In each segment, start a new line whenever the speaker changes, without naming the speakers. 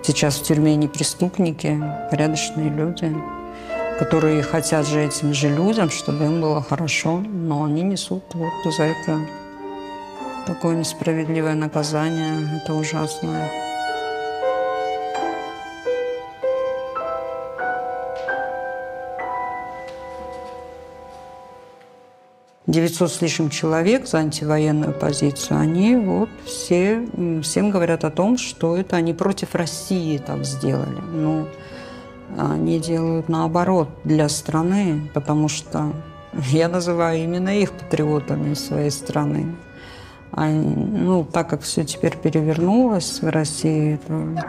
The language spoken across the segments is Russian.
Сейчас в тюрьме не преступники, порядочные люди, которые хотят же этим же людям, чтобы им было хорошо, но они несут вот за это такое несправедливое наказание. Это ужасно. 900 с лишним человек за антивоенную позицию, они вот всем говорят о том, что это они против России так сделали. Но они делают наоборот для страны, потому что я называю именно их патриотами своей страны. Так как все теперь перевернулось в России, то...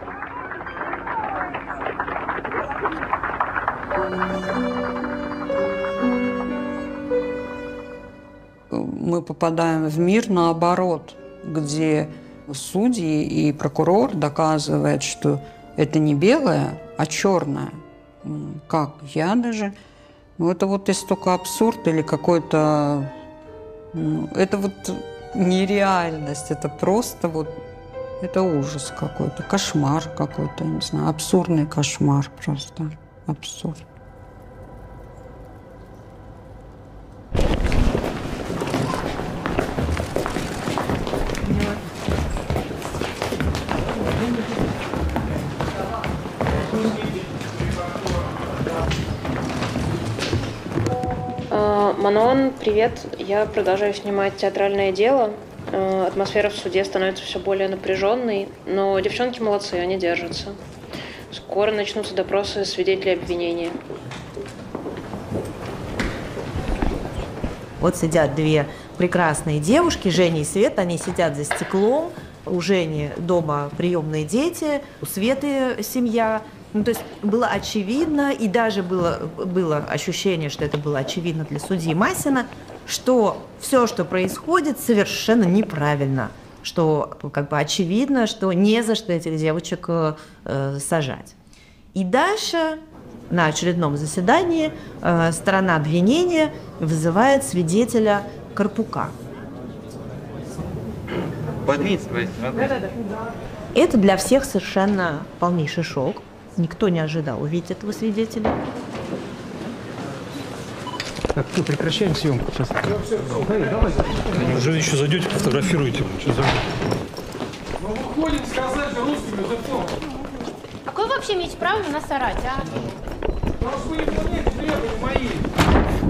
Мы попадаем в мир наоборот, где судьи и прокурор доказывают, что это не белое, а черное. Как? Я даже... это вот есть только абсурд или какой-то... это вот нереальность, это просто вот... это ужас какой-то, кошмар какой-то, я не знаю, абсурдный кошмар просто. Абсурд.
Манон, привет. Я продолжаю снимать театральное дело. Атмосфера в суде становится все более напряженной, но девчонки молодцы, они держатся. Скоро начнутся допросы свидетелей обвинения.
Вот сидят две прекрасные девушки, Женя и Света, они сидят за стеклом. У Жени дома приемные дети, у Светы семья. То есть было очевидно, и даже было ощущение, что это было очевидно для судьи Масина, что все, что происходит, совершенно неправильно. Что очевидно, что не за что этих девочек сажать. И дальше на очередном заседании сторона обвинения вызывает свидетеля Карпука. Это для всех совершенно полнейший шок. Никто не ожидал увидеть этого свидетеля.
Так, прекращаем съемку. Сейчас. Давай.
Уже еще зайдете, фотографируете.
Мы выходим сказать же русским языком.
Какое вы вообще имеете право на нас орать, а?
Потому что вы не мои.